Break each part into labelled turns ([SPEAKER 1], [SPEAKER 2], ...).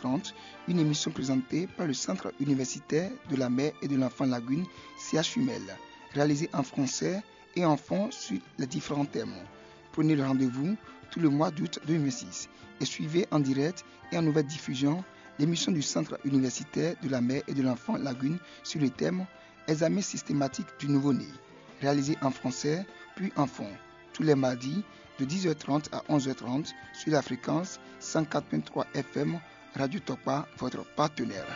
[SPEAKER 1] 12h30, une émission présentée par le Centre universitaire de la mère et de l'enfant Lagune, CHUMEL, réalisée en français et en fond sur les différents thèmes. Prenez le rendez-vous tout le mois d'août 2006 et suivez en direct et en nouvelle diffusion l'émission du Centre universitaire de la mère et de l'enfant Lagune sur le thème Examen systématique du nouveau-né, réalisé en français puis en fond, tous les mardis de 10h30 à 11h30 sur la fréquence 104.3 FM Radio Topa, votre partenaire.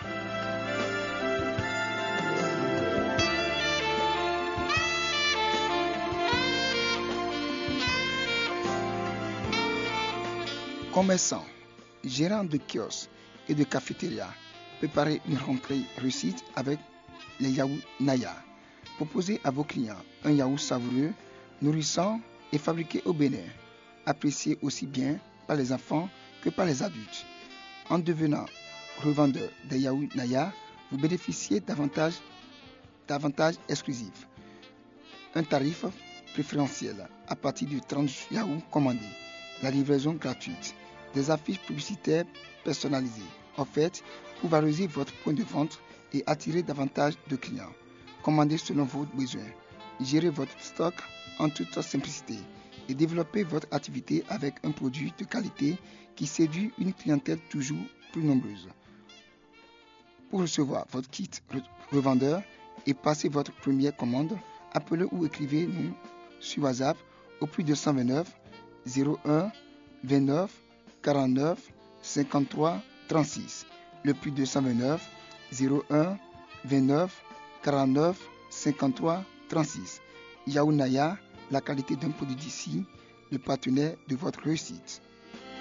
[SPEAKER 1] Commerçants, gérants de kiosques et de cafétérias, préparez une rentrée réussite avec les yaourts Naya. Proposez à vos clients un yaourt savoureux, nourrissant et fabriqué au Bénin, apprécié aussi bien par les enfants que par les adultes. En devenant revendeur des yaourts Naya, vous bénéficiez d'avantages exclusifs. Un tarif préférentiel à partir de 30 yaourts commandés, la livraison gratuite, des affiches publicitaires personnalisées offertes pour valoriser votre point de vente et attirer davantage de clients. Commandez selon vos besoins. Gérez votre stock en toute simplicité et développez votre activité avec un produit de qualité qui séduit une clientèle toujours plus nombreuse. Pour recevoir votre kit revendeur et passer votre première commande, appelez ou écrivez-nous sur WhatsApp au plus 229 01 29 49 53 36. Le plus 229 01 29 49 53 36. Yaourt Naya, la qualité d'un produit d'ici, le partenaire de votre réussite.